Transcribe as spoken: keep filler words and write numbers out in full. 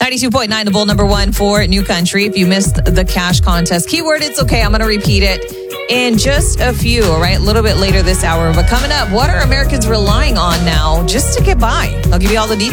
ninety-two point nine, the Bull, number one for New Country. If you missed the cash contest keyword, it's okay. I'm going to repeat it in just a few, all right? A little bit later this hour. But coming up, what are Americans relying on now just to get by? I'll give you all the details.